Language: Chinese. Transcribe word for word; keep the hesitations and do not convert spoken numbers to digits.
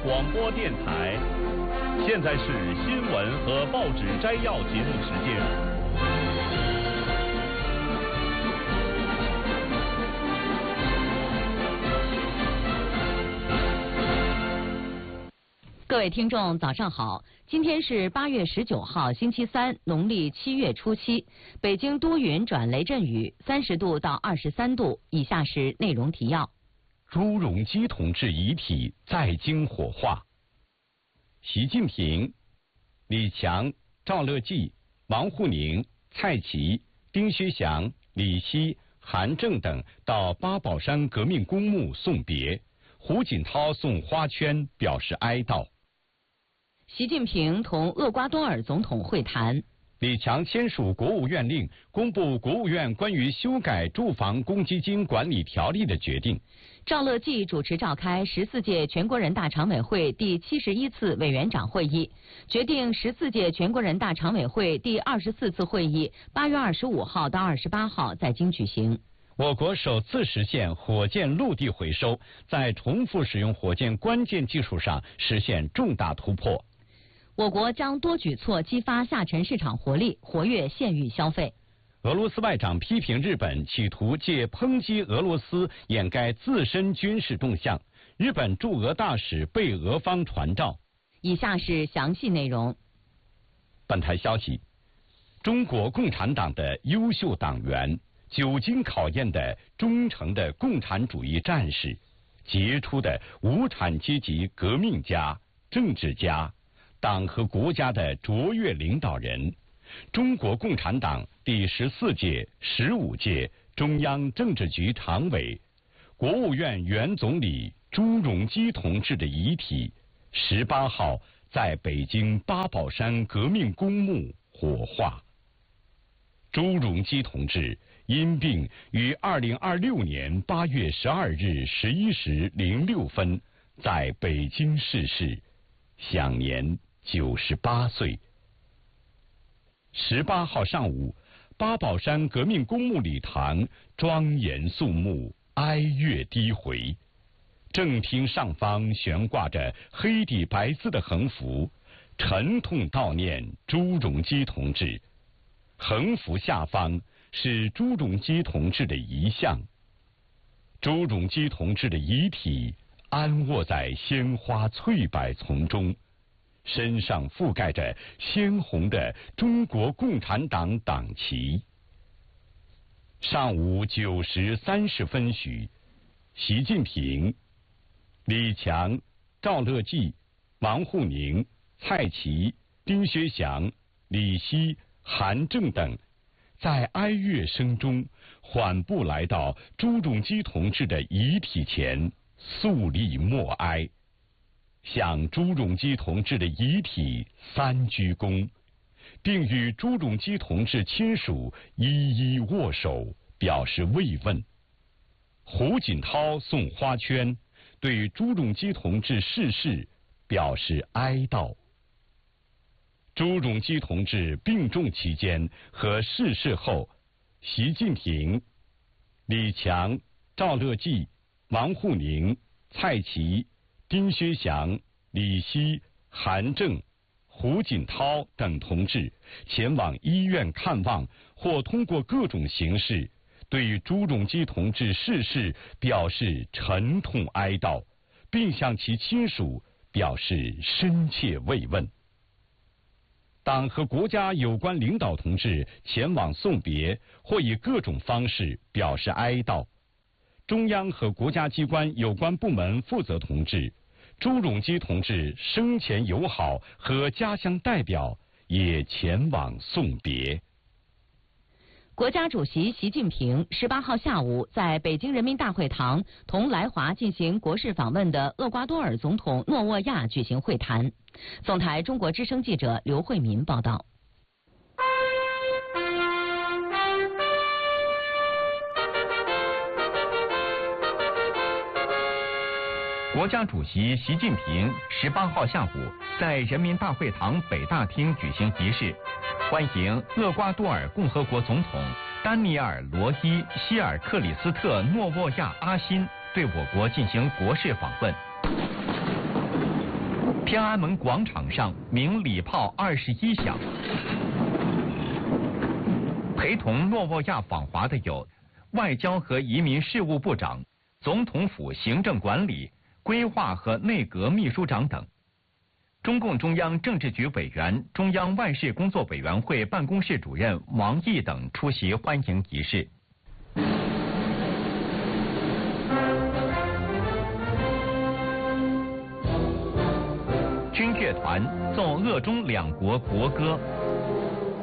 广播电台。现在是新闻和报纸摘要节目时间。 各位听众，早上好！今天是八月十九号，星期三，农历七月初七。北京多云转雷阵雨，三十度到二十三度。以下是内容提要： 朱镕基同志遗体在京火化。习近平、李强、赵乐际、王沪宁、蔡奇、丁薛祥、李希、韩正等到八宝山革命公墓送别，胡锦涛送花圈表示哀悼。 习近平同厄瓜多尔总统会谈。 李强签署国务院令，公布国务院关于修改住房公积金管理条例的决定。 赵乐际主持召开十四届全国人大常委会第七十一次委员长会议，决定十四届全国人大常委会第二十四次会议八月二十五号到二十八号在京举行。 我国首次实现火箭陆地回收，在重复使用火箭关键技术上实现重大突破。 我国将多举措激发下沉市场活力，活跃县域消费。 俄罗斯外长批评日本企图借抨击俄罗斯掩盖自身军事动向，日本驻俄大使被俄方传召。 以下是详细内容。 本台消息，中国共产党的优秀党员，久经考验的忠诚的共产主义战士，杰出的无产阶级革命家、政治家，党和国家的卓越领导人，中国共产党第十四届、十五届中央政治局常委、国务院原总理朱镕基同志的遗体，十八号在北京八宝山革命公墓火化。朱镕基同志因病于二零二六年八月十二日十一时零六分在北京逝世，享年九十八岁。十八号上午，八宝山革命公墓礼堂庄严肃穆，哀乐低回。正厅上方悬挂着黑底白字的横幅，沉痛悼念朱镕基同志。横幅下方是朱镕基同志的遗像。朱镕基同志的遗体安卧在鲜花翠柏丛中，身上覆盖着鲜红的中国共产党党旗。上午九时三十分许，习近平、李强、赵乐际、王沪宁、蔡奇、丁薛祥、李希、韩正等在哀乐声中缓步来到朱镕基同志的遗体前，肃立默哀，向朱镕基同志的遗体三鞠躬，并与朱镕基同志亲属一一握手，表示慰问。胡锦涛送花圈，对朱镕基同志逝世表示哀悼。朱镕基同志病重期间和逝世后，习近平、李强、赵乐际、王沪宁、蔡奇、丁薛祥、李希、韩正、胡锦涛等同志前往医院看望，或通过各种形式对朱镕基同志逝世表示沉痛哀悼，并向其亲属表示深切慰问。党和国家有关领导同志前往送别，或以各种方式表示哀悼。中央和国家机关有关部门负责同志、朱镕基同志生前友好和家乡代表也前往送别。 国家主席习近平十八号下午在北京人民大会堂同来华进行国事访问的厄瓜多尔总统诺沃亚举行会谈。总台中国之声记者刘慧民报道。 国家主席习近平十八号下午在人民大会堂北大厅举行仪式，欢迎厄瓜多尔共和国总统丹尼尔·罗伊·希尔克里斯特·诺沃亚阿辛对我国进行国事访问。 天安门广场上鸣礼炮二十一响。陪同诺沃亚访华的有外交和移民事务部长、总统府行政管理、规划和内阁秘书长等。中共中央政治局委员、中央外事工作委员会办公室主任王毅等出席欢迎仪式。军乐团奏俄中两国国歌。